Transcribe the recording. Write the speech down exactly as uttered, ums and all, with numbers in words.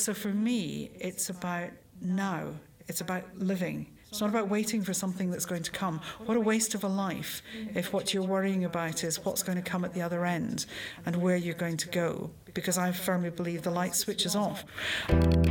So for me, it's about now. It's about living. It's not about waiting for something that's going to come. What a waste of a life if what you're worrying about is what's going to come at the other end and where you're going to go. Because I firmly believe the light switch is off.